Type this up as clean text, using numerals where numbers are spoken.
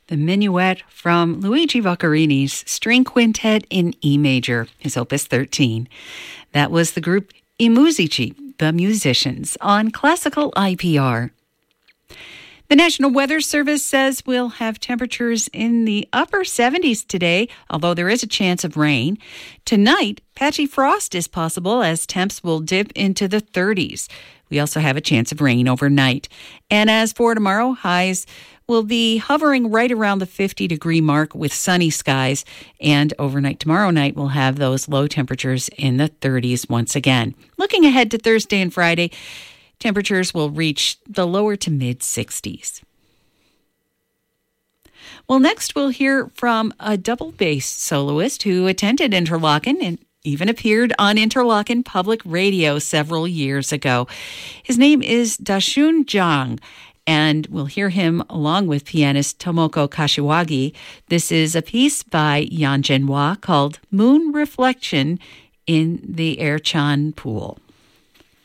The Minuet from Luigi Voccarini's String Quintet in E major, his Opus 13. That was the group I Musici, the musicians, on Classical IPR. The National Weather Service says we'll have temperatures in the upper 70s today, although there is a chance of rain. Tonight, patchy frost is possible as temps will dip into the 30s. We also have a chance of rain overnight. And as for tomorrow, highs will be hovering right around the 50-degree mark with sunny skies. And overnight tomorrow night, we'll have those low temperatures in the 30s once again. Looking ahead to Thursday and Friday, temperatures will reach the lower to mid-60s. Well, next we'll hear from a double bass soloist who attended Interlochen and even appeared on Interlochen Public Radio several years ago. His name is Dashun Zhang, and we'll hear him along with pianist Tomoko Kashiwagi. This is a piece by Yan Zhenhua called Moon Reflection in the Erchan Pool.